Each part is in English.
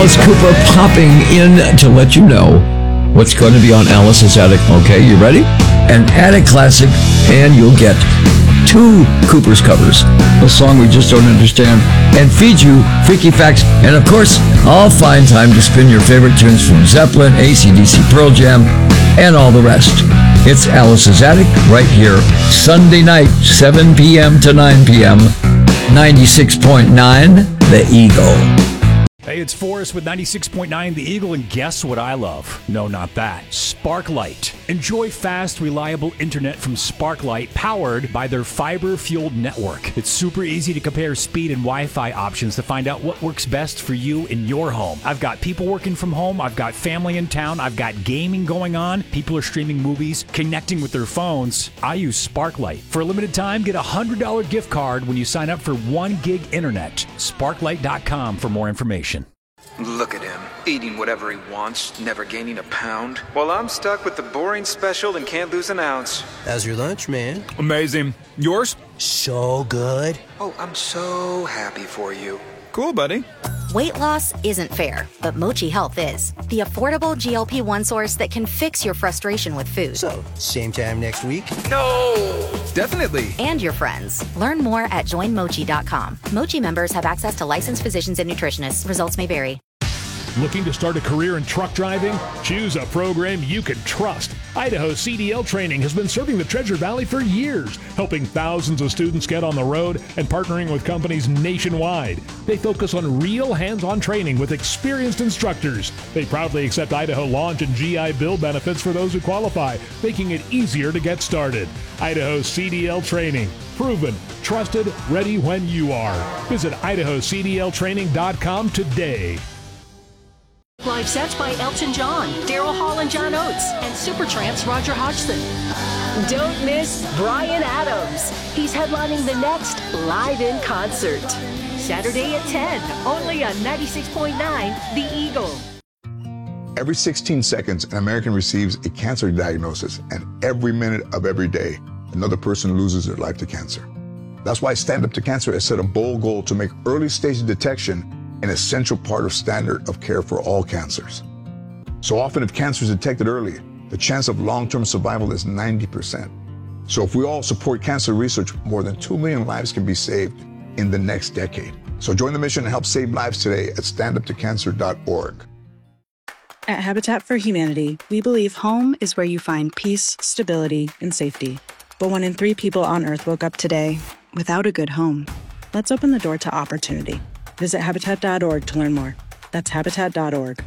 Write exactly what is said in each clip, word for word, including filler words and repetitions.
Alice Cooper popping in to let you know what's going to be on Alice's Attic. Okay, you ready? An Attic classic, and you'll get two Cooper's covers, a song we just don't understand, and feed you freaky facts. And of course, I'll find time to spin your favorite tunes from Zeppelin, A C D C, Pearl Jam, and all the rest. It's Alice's Attic right here, Sunday night, seven p.m. to nine p.m., ninety-six point nine, The Eagle. Hey, it's Forrest with ninety-six point nine The Eagle, and guess what I love? No, not that. Sparklight. Enjoy fast, reliable internet from Sparklight, powered by their fiber-fueled network. It's super easy to compare speed and Wi-Fi options to find out what works best for you in your home. I've got people working from home, I've got family in town, I've got gaming going on, people are streaming movies, connecting with their phones. I use Sparklight. For a limited time, get a one hundred dollars gift card when you sign up for one gig internet. Sparklight dot com for more information. Look at him, eating whatever he wants, never gaining a pound. While I'm stuck with the boring special and can't lose an ounce. How's your lunch, man? Amazing. Yours? So good. Oh, I'm so happy for you. Cool, buddy. Weight loss isn't fair, but Mochi Health is. The affordable G L P one source that can fix your frustration with food. So, same time next week? No! Definitely. And your friends. Learn more at join mochi dot com. Mochi members have access to licensed physicians and nutritionists. Results may vary. Looking to start a career in truck driving? Choose a program you can trust. Idaho C D L Training has been serving the Treasure Valley for years, helping thousands of students get on the road and partnering with companies nationwide. They focus on real hands-on training with experienced instructors. They proudly accept Idaho Launch and G I Bill benefits for those who qualify, making it easier to get started. Idaho C D L Training. Proven, trusted, ready when you are. Visit idaho c d l training dot com today. Live sets by Elton John, Daryl Hall and John Oates, and Supertramp's Roger Hodgson. Don't miss Bryan Adams. He's headlining the next Live in Concert. Saturday at ten, only on ninety-six point nine The Eagle. Every sixteen seconds, an American receives a cancer diagnosis, and every minute of every day, another person loses their life to cancer. That's why Stand Up to Cancer has set a bold goal to make early stage detection an essential part of standard of care for all cancers. So often, if cancer is detected early, the chance of long-term survival is ninety percent. So if we all support cancer research, more than two million lives can be saved in the next decade. So join the mission and help save lives today at stand up to cancer dot org. At Habitat for Humanity, we believe home is where you find peace, stability, and safety. But one in three people on Earth woke up today without a good home. Let's open the door to opportunity. Visit habitat dot org to learn more. That's habitat dot org.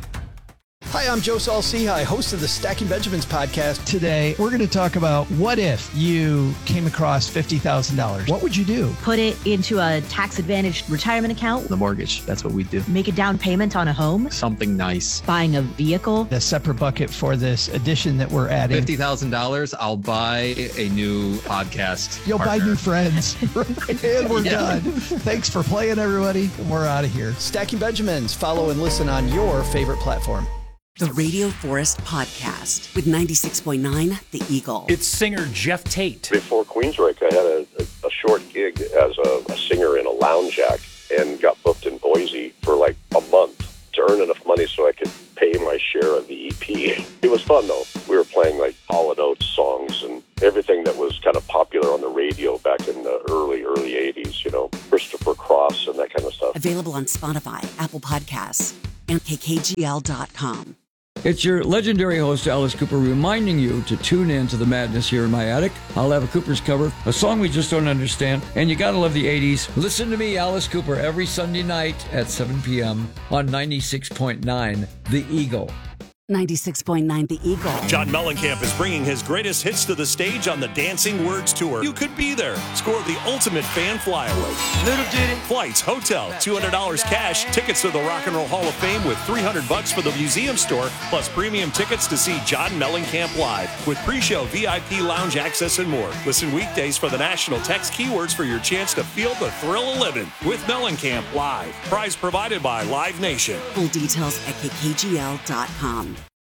Hi, I'm Joe Saul-Sehy, host of the Stacking Benjamins podcast. Today, we're going to talk about what if you came across fifty thousand dollars? What would you do? Put it into a tax-advantaged retirement account. The mortgage, that's what we do. Make a down payment on a home. Something nice. Buying a vehicle. A separate bucket for this addition that we're adding. fifty thousand dollars, I'll buy a new podcast You'll partner. buy new friends. And we're yeah. done. Thanks for playing, everybody. We're out of here. Stacking Benjamins. Follow and listen on your favorite platform. The Radio Forest Podcast with ninety-six point nine The Eagle. It's singer Jeff Tate. Before Queensryche, I had a, a, a short gig as a, a singer in a lounge act and got booked in Boise for like a month to earn enough money so I could pay my share of the E P. It was fun, though. We were playing like Hall and Oates songs and everything that was kind of popular on the radio back in the early, early eighties, you know, Christopher Cross and that kind of stuff. Available on Spotify, Apple Podcasts, and k k g l dot com. It's your legendary host, Alice Cooper, reminding you to tune in to the madness here in my attic. I'll have a Cooper's cover, a song we just don't understand, and you gotta love the eighties. Listen to me, Alice Cooper, every Sunday night at seven p.m. on ninety-six point nine The Eagle. ninety-six point nine The Eagle. John Mellencamp is bringing his greatest hits to the stage on the Dancing Words Tour. You could be there. Score the ultimate fan flyaway. Little did it. Flights, hotel, two hundred dollars cash, tickets to the Rock and Roll Hall of Fame with three hundred bucks for the museum store, plus premium tickets to see John Mellencamp live with pre-show V I P lounge access and more. Listen weekdays for the national text keywords for your chance to feel the thrill of living with Mellencamp live. Prize provided by Live Nation. Full details at k k g l dot com.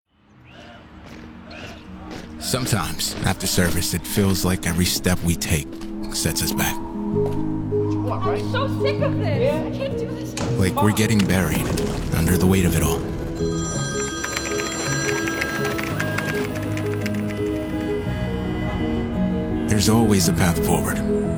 Sometimes, after service, it feels like every step we take sets us back. I'm so sick of this. I can't do this. Like we're getting buried under the weight of it all. There's always a path forward.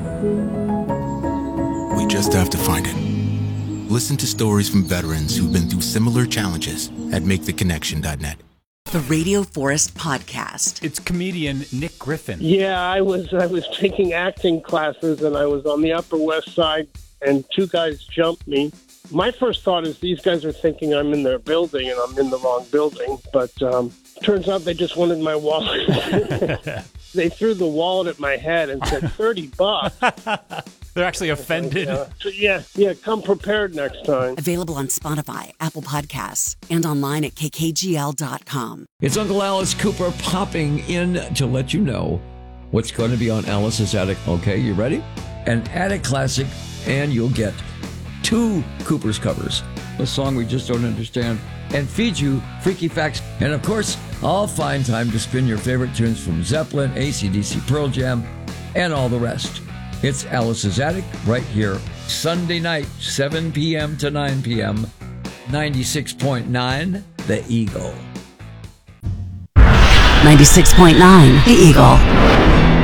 We just have to find it. Listen to stories from veterans who've been through similar challenges at make the connection dot net. The Radio Forest Podcast. It's comedian Nick Griffin. Yeah, I was I was taking acting classes, and I was on the Upper West Side, and two guys jumped me. My first thought is these guys are thinking I'm in their building, and I'm in the wrong building. But um, turns out they just wanted my wallet. They threw the wallet at my head and said, thirty bucks. They're actually offended. Uh, so yeah, yeah, come prepared next time. Available on Spotify, Apple Podcasts, and online at k k g l dot com. It's Uncle Alice Cooper popping in to let you know what's going to be on Alice's Attic. Okay, you ready? An Attic classic, and you'll get two Cooper's covers, a song we just don't understand, and feed you freaky facts. And of course, I'll find time to spin your favorite tunes from Zeppelin, A C D C, Pearl Jam, and all the rest. It's Alice's Attic right here, Sunday night, seven p.m. to nine p.m., ninety-six point nine, The Eagle. ninety-six point nine, The Eagle.